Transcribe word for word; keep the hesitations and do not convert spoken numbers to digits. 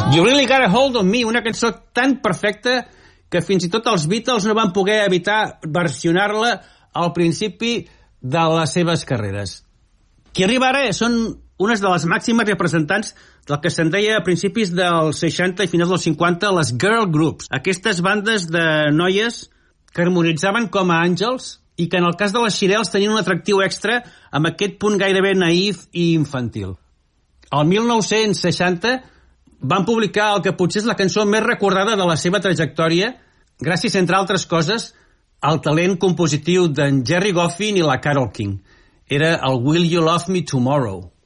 You Really Got a Hold on Me, una cançó tan perfecta que fins i tot els Beatles no van poder evitar versionar-la al principi de les seves carreres. Qui arriba ara són unes de les màximes representants del que se'n deia a principis dels seixanta i finals dels cinquanta les girl groups, aquestes bandes de noies que harmonitzaven com a àngels i que en el cas de les Shirelles tenien un atractiu extra amb aquest punt gairebé naïf i infantil. El mil nou-cents seixanta van publicar el que potser és la cançó més recordada de la seva trajectòria, gràcies, entre altres coses, al talent compositiu d'en Gerry Goffin i la Carole King. Era el Will You Love Me Tomorrow?